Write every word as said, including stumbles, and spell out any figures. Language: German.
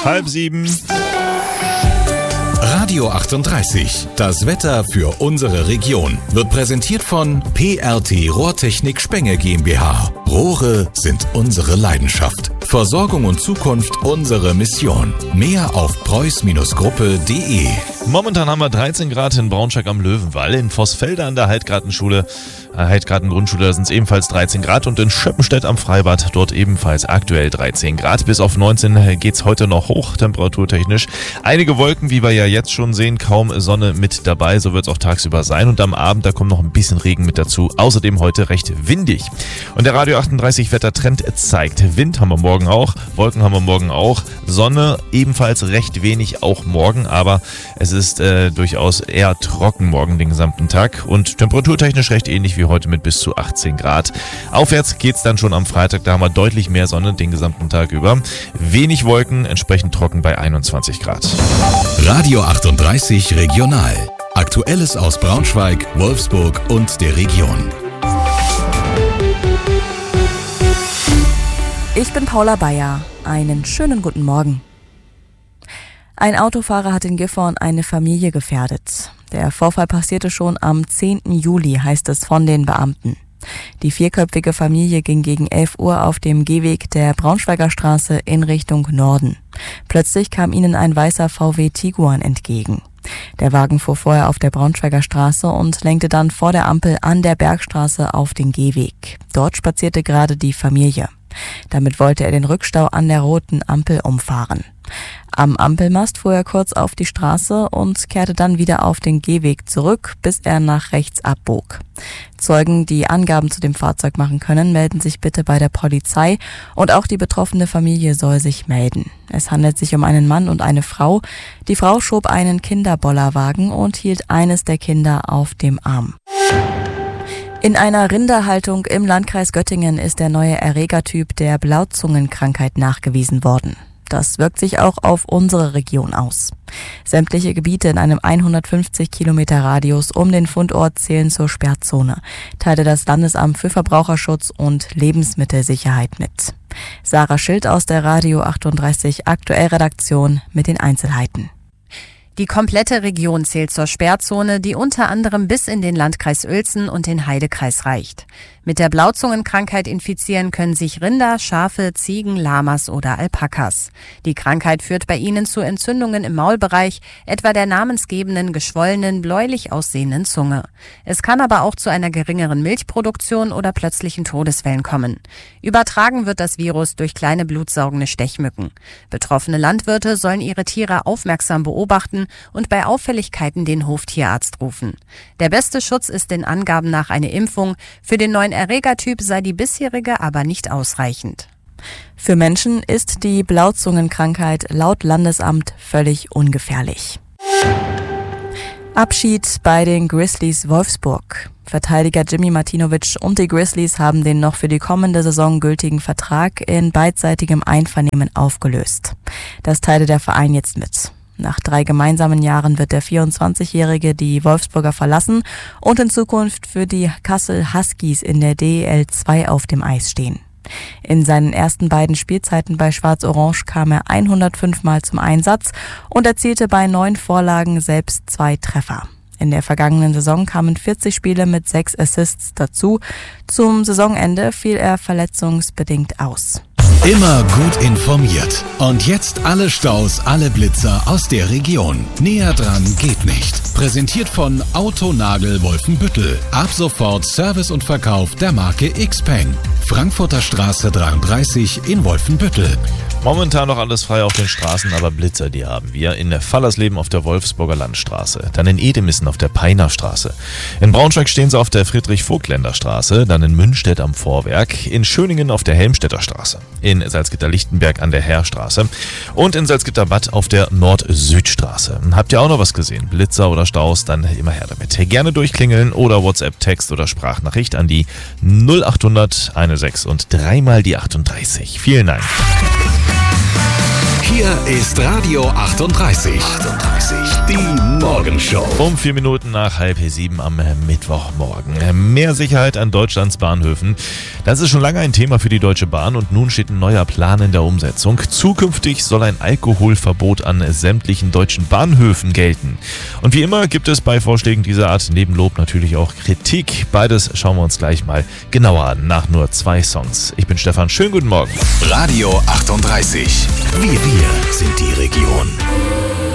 Halb sieben. Radio achtunddreißig, das Wetter für unsere Region, wird präsentiert von P R T Rohrtechnik Spenge GmbH. Rohre sind unsere Leidenschaft. Versorgung und Zukunft unsere Mission. Mehr auf preuß Gruppe punkt de. Momentan haben wir dreizehn Grad in Braunschweig am Löwenwall, in Vossfelder an der Heidgartenschule, äh, Heidgarten-Grundschule, da sind es ebenfalls dreizehn Grad und in Schöppenstedt am Freibad dort ebenfalls aktuell dreizehn Grad. Bis auf neunzehn geht's heute noch hoch, temperaturtechnisch. Einige Wolken, wie wir ja jetzt schon sehen, kaum Sonne mit dabei, so wird es auch tagsüber sein und am Abend, da kommt noch ein bisschen Regen mit dazu. Außerdem heute recht windig. Und der Radio achtunddreißig Wettertrend zeigt, Wind haben wir morgen auch, Wolken haben wir morgen auch, Sonne ebenfalls recht wenig auch morgen, aber es ist äh, durchaus eher trocken morgen den gesamten Tag und temperaturtechnisch recht ähnlich wie heute mit bis zu achtzehn Grad. Aufwärts geht's dann schon am Freitag, da haben wir deutlich mehr Sonne den gesamten Tag über. Wenig Wolken, entsprechend trocken bei einundzwanzig Grad. Radio achtunddreißig Regional. Aktuelles aus Braunschweig, Wolfsburg und der Region. Ich bin Paula Bayer. Einen schönen guten Morgen. Ein Autofahrer hat in Gifhorn eine Familie gefährdet. Der Vorfall passierte schon am zehnten Juli, heißt es von den Beamten. Die vierköpfige Familie ging gegen elf Uhr auf dem Gehweg der Braunschweiger Straße in Richtung Norden. Plötzlich kam ihnen ein weißer V W Tiguan entgegen. Der Wagen fuhr vorher auf der Braunschweiger Straße und lenkte dann vor der Ampel an der Bergstraße auf den Gehweg. Dort spazierte gerade die Familie. Damit wollte er den Rückstau an der roten Ampel umfahren. Am Ampelmast fuhr er kurz auf die Straße und kehrte dann wieder auf den Gehweg zurück, bis er nach rechts abbog. Zeugen, die Angaben zu dem Fahrzeug machen können, melden sich bitte bei der Polizei und auch die betroffene Familie soll sich melden. Es handelt sich um einen Mann und eine Frau. Die Frau schob einen Kinderbollerwagen und hielt eines der Kinder auf dem Arm. In einer Rinderhaltung im Landkreis Göttingen ist der neue Erregertyp der Blauzungenkrankheit nachgewiesen worden. Das wirkt sich auch auf unsere Region aus. Sämtliche Gebiete in einem hundertfünfzig Kilometer Radius um den Fundort zählen zur Sperrzone, teilte das Landesamt für Verbraucherschutz und Lebensmittelsicherheit mit. Sarah Schild aus der Radio achtunddreißig Aktuell-Redaktion mit den Einzelheiten. Die komplette Region zählt zur Sperrzone, die unter anderem bis in den Landkreis Uelzen und den Heidekreis reicht. Mit der Blauzungenkrankheit infizieren können sich Rinder, Schafe, Ziegen, Lamas oder Alpakas. Die Krankheit führt bei ihnen zu Entzündungen im Maulbereich, etwa der namensgebenden, geschwollenen, bläulich aussehenden Zunge. Es kann aber auch zu einer geringeren Milchproduktion oder plötzlichen Todesfällen kommen. Übertragen wird das Virus durch kleine blutsaugende Stechmücken. Betroffene Landwirte sollen ihre Tiere aufmerksam beobachten und bei Auffälligkeiten den Hoftierarzt rufen. Der beste Schutz ist den Angaben nach eine Impfung. Für den neuen Erregertyp sei die bisherige aber nicht ausreichend. Für Menschen ist die Blauzungenkrankheit laut Landesamt völlig ungefährlich. Abschied bei den Grizzlies Wolfsburg. Verteidiger Jimmy Martinovic und die Grizzlies haben den noch für die kommende Saison gültigen Vertrag in beidseitigem Einvernehmen aufgelöst. Das teilte der Verein jetzt mit. Nach drei gemeinsamen Jahren wird der vierundzwanzigjährige die Wolfsburger verlassen und in Zukunft für die Kassel Huskies in der D E L zwei auf dem Eis stehen. In seinen ersten beiden Spielzeiten bei Schwarz-Orange kam er hundertfünf Mal zum Einsatz und erzielte bei neun Vorlagen selbst zwei Treffer. In der vergangenen Saison kamen vierzig Spiele mit sechs Assists dazu. Zum Saisonende fiel er verletzungsbedingt aus. Immer gut informiert. Und jetzt alle Staus, alle Blitzer aus der Region. Näher dran geht nicht. Präsentiert von Autonagel Wolfenbüttel. Ab sofort Service und Verkauf der Marke Xpeng. Frankfurter Straße dreiunddreißig in Wolfenbüttel. Momentan noch alles frei auf den Straßen, aber Blitzer, die haben wir. In Fallersleben auf der Wolfsburger Landstraße, dann in Edemissen auf der Peiner Straße. In Braunschweig stehen sie auf der Friedrich-Vogtländer Straße, dann in Münstedt am Vorwerk, in Schöningen auf der Helmstedter Straße, in Salzgitter-Lichtenberg an der Heerstraße und in Salzgitter-Bad auf der Nord-Süd-Straße. Habt ihr auch noch was gesehen? Blitzer oder Staus? Dann immer her damit. Gerne durchklingeln oder WhatsApp, Text oder Sprachnachricht an die null achthundert sechzehn und dreimal die achtunddreißig. Vielen Dank. Hier Hier ist Radio achtunddreißig. achtunddreißig. Die Morgenshow. Um vier Minuten nach halb sieben am Mittwochmorgen. Mehr Sicherheit an Deutschlands Bahnhöfen. Das ist schon lange ein Thema für die Deutsche Bahn und nun steht ein neuer Plan in der Umsetzung. Zukünftig soll ein Alkoholverbot an sämtlichen deutschen Bahnhöfen gelten. Und wie immer gibt es bei Vorschlägen dieser Art neben Lob natürlich auch Kritik. Beides schauen wir uns gleich mal genauer an, nach nur zwei Songs. Ich bin Stefan, schönen guten Morgen. Radio achtunddreißig. Wir, wir sind die Region.